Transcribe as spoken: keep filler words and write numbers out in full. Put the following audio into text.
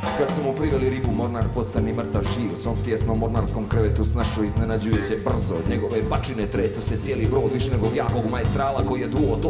Kad su mu priveli ribu, mornar postani mrtav živ. Svom tijesnom mornarskom krevetu snašao iznenađujuće brzo. Njegove bačine treso se cijeli brod, više nego jakog majstrala koji je duo to